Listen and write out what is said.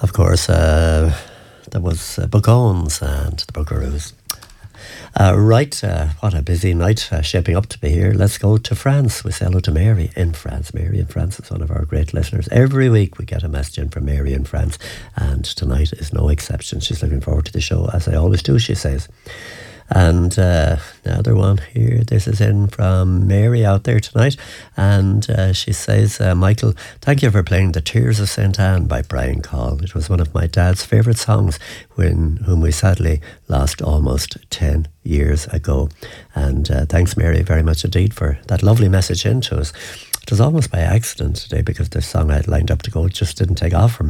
Of course, there was Bogones and the Buckaroos. What a busy night shaping up to be here. Let's go to France. We say hello to Mary in France. Mary in France is one of our great listeners. Every week we get a message in from Mary in France, and tonight is no exception. She's looking forward to the show, as I always do, she says. And another one here. This is in from Mary out there tonight. And she says, Michael, thank you for playing The Tears of St. Anne by Brian Call. It was one of my dad's favourite songs, whom we sadly lost almost 10 years ago. And thanks, Mary, very much indeed for that lovely message in to us. It was almost by accident today, because the song I had lined up to go just didn't take off for me.